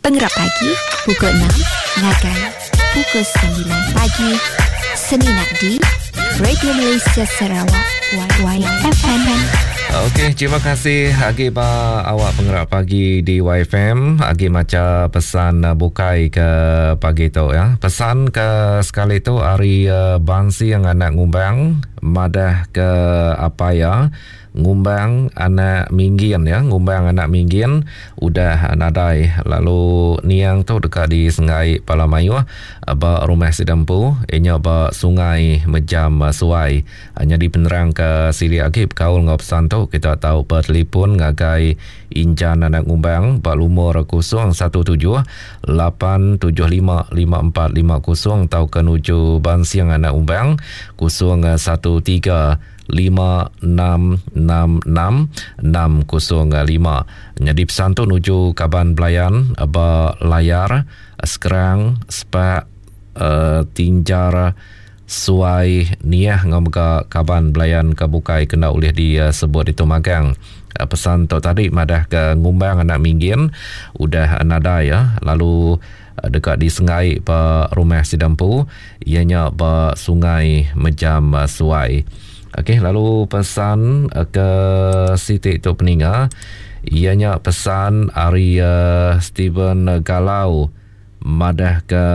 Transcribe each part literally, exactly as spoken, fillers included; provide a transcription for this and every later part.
Penggerak pagi, pukul enam, Nagai, pukul sembilan pagi, Seninat di Radio Malaysia Sarawak, Y F M. Okey, terima kasih agi ba awak penggerak pagi di Y F M. Agi macam pesan uh, bukai ke pagi tu ya. Pesan ke sekali tu hari uh, bangsi yang anak ngumbang madah ke apa ya? Ngumbang anak minggian ya, ngumbang anak minggian udah nadai. Lalu niang tu dekat di Sengai Palamayu ba rumah sidampu, inya ba sungai Mejam Suai. Hanya di penerang ke sili agib kaul ngopsan tu kita tahu bertelefon ngagai injan anak ngumbang ba lumur kosong satu tujuh lapan tujuh lima lima empat lima kosong tau kenuju bansiang anak ngumbang kosong satu tiga lima enam enam enam enam kosong lima. Jadi pesan tu nuju Kaban Belayan ba layar sekarang sepak uh, tinjar suai niah ngomga Kaban Belayan kebukai kena oleh dia sebut itu magang. Uh, pesan tu tadi madah ke ngumbang anak minggin udah nada ya. Lalu uh, dekat di Sengai ba rumah sidampu ianya ba sungai Mejam uh, Suai. Okey, lalu pesan uh, ke Siti tu peninga ianya pesan Ari uh, Steven Galau madah ke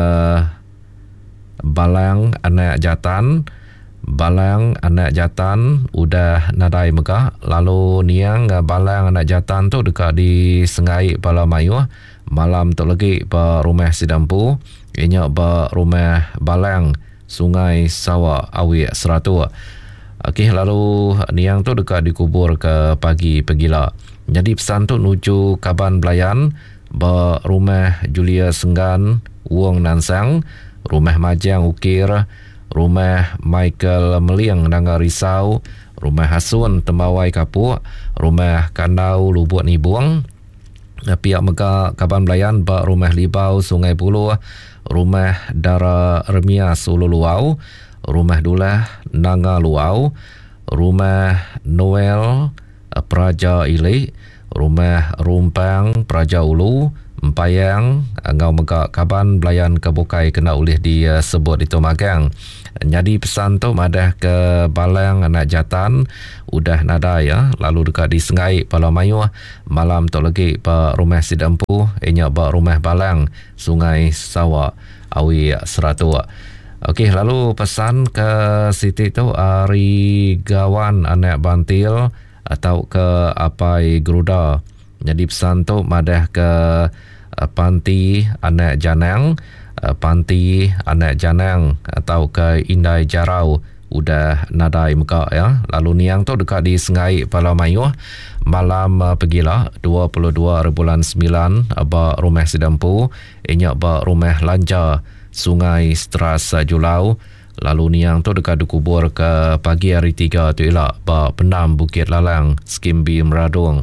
Balang anak jatan Balang anak jatan udah nadai mega. Lalu niang uh, Balang anak jatan tu dekat di Sengai Palamayu malam tu lagi ba rumah sidampu ianya ba rumah Balang Sungai Sawa Awi Seratu. Okey, lalu niang tu dekat dikubur ke pagi pegila. Jadi pesan tu nuju Kaban Belayan ba rumah Julia Senggan Wong Nansang, rumah Majang Ukir, rumah Michael Meliang Nanga Risau, rumah Hasun Tembawai Kapuk, rumah Kandau Lubuk Nibuang, pihak Mega Kaban Belayan ba rumah Libau Sungai Puluh, rumah Dara Remias Ulu Luau, rumah Dulah Nanga Luau, rumah Noel Praja Ili, rumah Rumpang Praja Ulu, Empayang Ngau Mega Kaban Belayan kebukai kena oleh dia sebut itu magang. Jadi pesan tu madah ke Balang anak jatan udah nada ya. Lalu dekat di Sengai Palamayu malam tu lagi ba rumah sidampu inya ba rumah Balang Sungai Sawa Awi Seratu. Okey, lalu pesan ke Siti tu Ari Gawan anak Bantil atau ke Apai Geruda. Jadi pesan tu madah ke uh, Panti anak Janang, uh, Panti anak Janang atau ke Indai Jarau udah nadai muka ya. Lalu niang tu dekat di Sengai Palamayu malam uh, pegila dua puluh dua bulan sembilan ba rumah sidampu inya ba rumah Lanja Sungai Stras Julau. Lalu niang tu dekat dikubur ke pagi hari tiga tu elak ba Pendam Bukit Lalang Skimbi Meradung.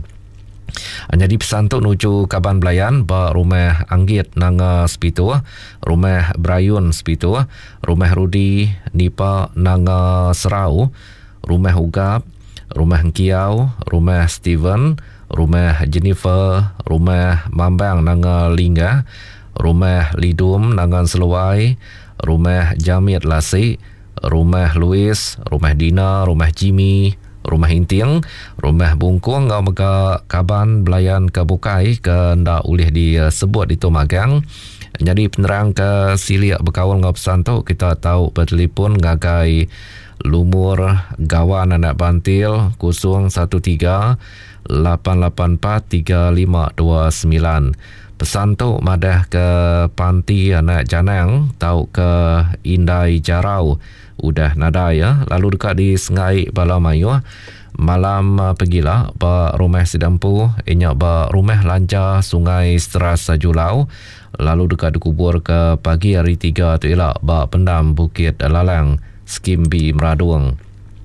Jadi pesan tu nuju Kaban Belayan ba rumah Anggit Nanga Spitu, rumah Brayun Spitu, rumah Rudi Nipa Nanga Serau, rumah Ugap, rumah Kiau, rumah Steven, rumah Jennifer, rumah Mambang Nanga Lingga, rumah Lidum Nangan Seluai, rumah Jamit Lasi, rumah Louis, rumah Dina, rumah Jimmy, rumah Intiang, rumah Bungkung Ngau Mega Kaban Belayan kebukai ke ndak oleh disebut itu magang. Jadi penerang ke siliak berkawal ngau pesan tu kita tahu bertelefon ngagai lumur Gawan anak Bantil kosong satu tiga lapan lapan empat tiga lima dua sembilan. Pesan tu madah ke Panti anak Janang tau ke Indai Jarau udah nada ya. Lalu dekat di Sengai Palamayu malam uh, pegila ba rumah sidampu inya ba rumah Lanja Sungai Stras Julau. Lalu dekat dikubur ke pagi hari tiga tu elak ba Pendam Bukit Lalang Skimbi Meradung.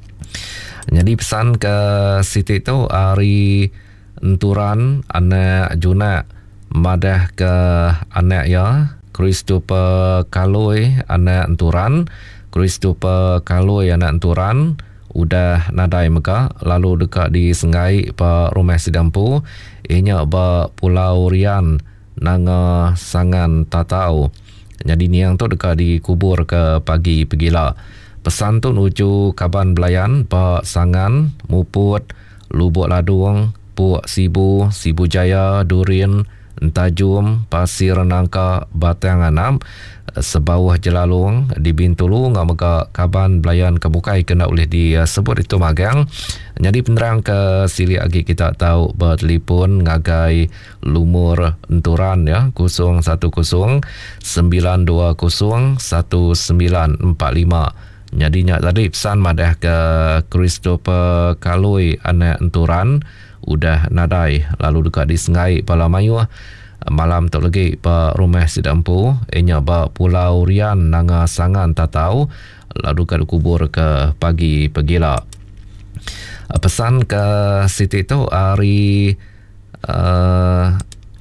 Jadi pesan ke Siti tu hari Enturan anak Junak madah ke anak ya Christopher Kaloi anak Enturan, Christopher Kaloi anak Enturan udah nadai meka. Lalu dekat di Sengai ba rumah sidampu inya ba Pulau Rian nanga sangan tatau. Jadi niang tu dekat dikubur ke pagi pegila. Pesan tu nuju Kaban Belayan, Pak Sangan, Muput, Lubuk Ladung, Puak Sibu, Sibu Jaya, Durin, Entajum, Pasir Nangka, Batang Anam, sebawah Jelalung di Bintulu ngamega Kaban Belayan kebukai kena oleh disebut itu magang. Jadi penerang ke sili lagi kita tahu bertelefon ngagai lumur enturan ya kosong satu kosong sembilan dua kosong satu sembilan empat lima. Jadi nyak tadi pesan madah ke Christopher Kaloi anak enturan udah nadai lalu dekat di Sengai Palamayu malam tu lagi pa rumah sidampu enya ba Pulau Rian nanga sangan tatau lalu dekat kubur ke pagi pegila. Pesan ke Siti tu hari uh,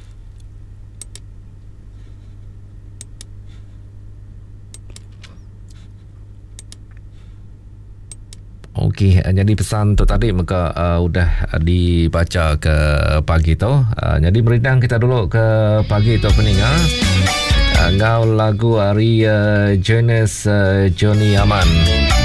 Okey, jadi pesan tu tadi maka uh, udah dibaca ke pagi tu. Uh, jadi beridang kita dulu ke pagi tu peninga. Uh, ngau lagu hari uh, Jonas uh, Johnny Aman.